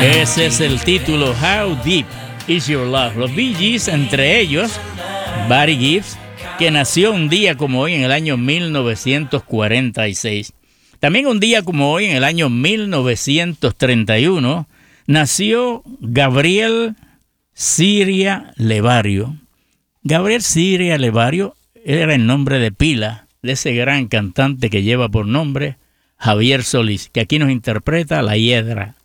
Ese es el título, How Deep Is Your Love. Los Bee Gees, entre ellos, Barry Gibbs, que nació un día como hoy en el año 1946. También un día como hoy en el año 1931 nació Gabriel Siria Levario. Gabriel Siria Levario era el nombre de pila de ese gran cantante que lleva por nombre Javier Solís, que aquí nos interpreta La Hiedra.